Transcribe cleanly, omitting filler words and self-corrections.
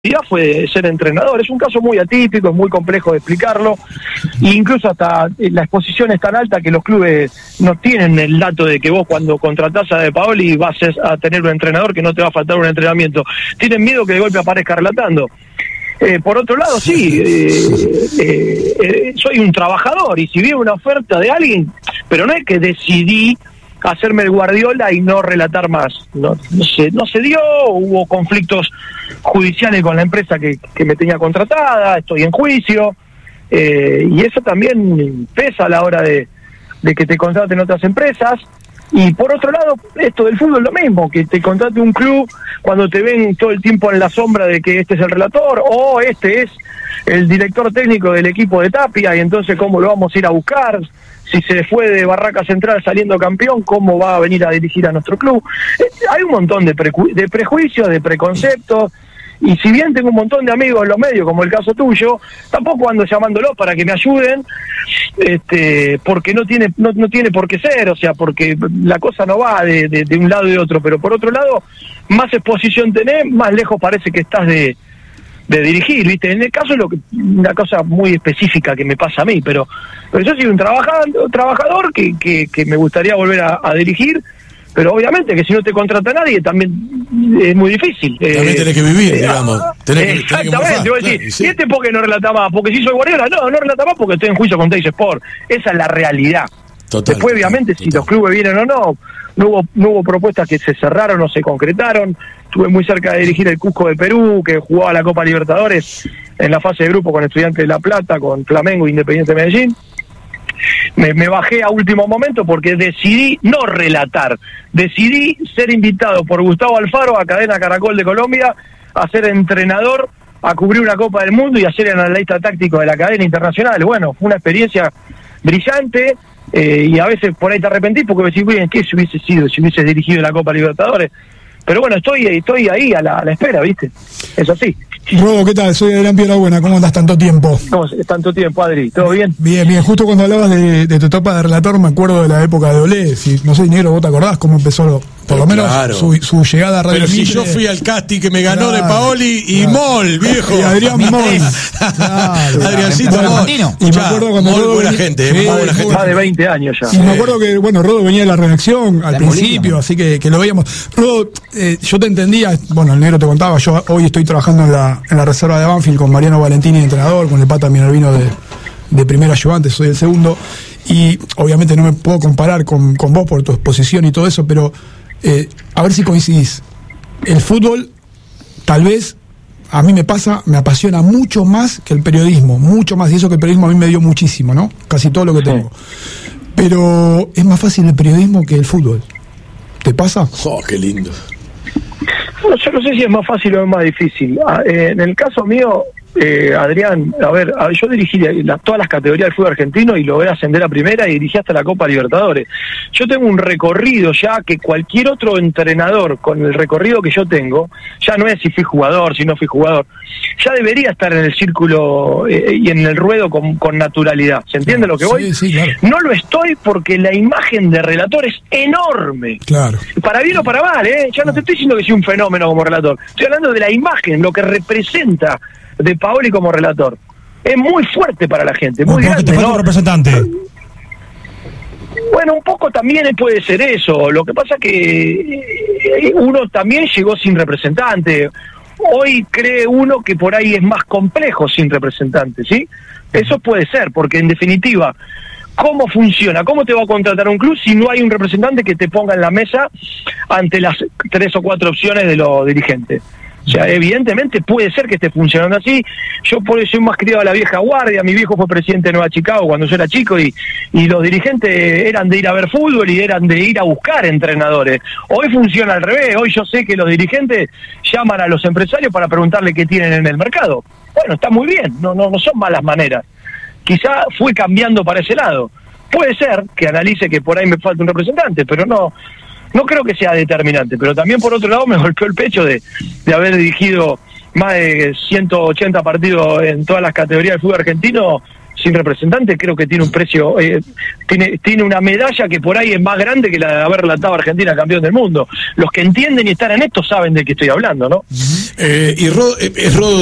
fue ser entrenador. Es un caso muy atípico, es muy complejo de explicarlo, e incluso hasta la exposición es tan alta que los clubes no tienen el dato de que vos cuando contratás a De Paoli vas a tener un entrenador que no te va a faltar un entrenamiento. Tienen miedo que de golpe aparezca relatando. Por otro lado, soy un trabajador, y si viene una oferta de alguien, pero no es que decidí hacerme el Guardiola y no relatar más. No se dio, hubo conflictos judiciales con la empresa que me tenía contratada, estoy en juicio, y eso también pesa a la hora de que te contraten otras empresas. Y por otro lado, esto del fútbol lo mismo, que te contrate un club cuando te ven todo el tiempo en la sombra de que este es el relator, o este es el director técnico del equipo de Tapia, y entonces cómo lo vamos a ir a buscar. Si se fue de Barraca Central saliendo campeón, ¿cómo va a venir a dirigir a nuestro club? Hay un montón de prejuicios, de preconceptos, y si bien tengo un montón de amigos en los medios, como el caso tuyo, tampoco ando llamándolos para que me ayuden, porque no tiene por qué ser, o sea, porque la cosa no va de un lado y de otro, pero por otro lado, más exposición tenés, más lejos parece que estás de dirigir, ¿viste? En el caso es una cosa muy específica que me pasa a mí, pero yo soy un trabajador que me gustaría volver a dirigir, pero obviamente que si no te contrata nadie también es muy difícil. También tenés que vivir, digamos. Exactamente, voy a decir, ¿y por qué no relata más? Porque si soy Guardiola, no relata más porque estoy en juicio con Teis Sport. Esa es la realidad. Después, obviamente, si los clubes vienen o no hubo propuestas que se cerraron o se concretaron. Estuve muy cerca de dirigir el Cusco de Perú, que jugaba la Copa Libertadores en la fase de grupo con Estudiantes de La Plata, con Flamengo e Independiente Medellín. Me bajé a último momento porque decidí no relatar, decidí ser invitado por Gustavo Alfaro a Cadena Caracol de Colombia a ser entrenador, a cubrir una Copa del Mundo y a ser analista táctico de la cadena internacional. Bueno, fue una experiencia brillante, y a veces por ahí te arrepentís porque decís, bien, ¿qué se hubiese sido si hubieses dirigido la Copa Libertadores? Pero bueno, estoy ahí a la espera, ¿viste? Eso sí. Robo, ¿qué tal? Soy Adrián Piedrabuena, ¿cómo andas tanto tiempo? ¿Cómo tanto tiempo, Adri? ¿Todo bien? Bien, justo cuando hablabas de tu etapa de relator me acuerdo de la época de Olé, no sé, Negro, ¿vos te acordás cómo empezó por lo menos claro. su llegada a Radio Pero si Mitre? yo fui al casting que me ganó De Paoli y Mol, viejo. Y Adrián Mol. Claro, Adriancito Mol. Y me acuerdo cuando Mol, buena gente, muy buena gente. Más de 20 años ya. Y me acuerdo que, Rodo venía de la redacción al principio, así que lo veíamos. Rodo, yo te entendía, el Negro te contaba, yo hoy estoy trabajando en la reserva de Banfield con Mariano Valentini, entrenador, con el Pata Minervino de primer ayudante, soy el segundo, y obviamente no me puedo comparar con vos por tu exposición y todo eso, pero a ver si coincidís. El fútbol, tal vez, a mí me apasiona mucho más que el periodismo, mucho más, y eso que el periodismo a mí me dio muchísimo, ¿no? Casi todo lo que tengo. Pero es más fácil el periodismo que el fútbol. ¿Te pasa? Oh, qué lindo. Bueno, yo no sé si es más fácil o es más difícil. En el caso mío, Adrián, yo dirigí todas las categorías del fútbol argentino y logré ascender a primera y dirigí hasta la Copa Libertadores. Yo tengo un recorrido ya que cualquier otro entrenador con el recorrido que yo tengo, ya no es si fui jugador, si no fui jugador, ya debería estar en el círculo y en el ruedo con naturalidad. ¿Se entiende lo que voy? Sí, claro. No lo estoy porque la imagen de relator es enorme. Claro. Para bien o para mal, ya no te estoy diciendo que soy un fenómeno como relator. Estoy hablando de la imagen, lo que representa De Paoli como relator. Es muy fuerte para la gente, muy grande, te falta un representante. Bueno, un poco también puede ser eso. Lo que pasa que uno también llegó sin representante. Hoy cree uno que por ahí es más complejo sin representante, ¿sí? Eso puede ser, porque en definitiva, ¿cómo funciona? ¿Cómo te va a contratar un club si no hay un representante que te ponga en la mesa ante las 3 o 4 opciones de los dirigentes? O sea, evidentemente puede ser que esté funcionando así. Yo por eso soy más criado a la vieja guardia. Mi viejo fue presidente de Nueva Chicago cuando yo era chico y los dirigentes eran de ir a ver fútbol y eran de ir a buscar entrenadores. Hoy funciona al revés. Hoy yo sé que los dirigentes llaman a los empresarios para preguntarle qué tienen en el mercado. Bueno, está muy bien, no son malas maneras. Quizá fue cambiando para ese lado. Puede ser que analice que por ahí me falta un representante, pero no creo que sea determinante. Pero también por otro lado me golpeó el pecho de haber dirigido más de 180 partidos en todas las categorías del fútbol argentino sin representante, creo que tiene un precio, tiene una medalla que por ahí es más grande que la de haber relatado a Argentina campeón del mundo. Los que entienden y están en esto saben de qué estoy hablando, ¿no? Y Rodo